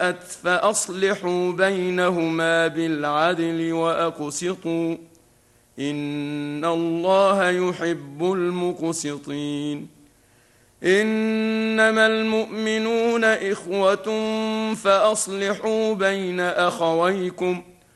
أساءت فأصلحوا بينهما بالعدل وأقسطوا إن الله يحب المقسطين. إنما المؤمنون إخوة فأصلحوا بين أخويكم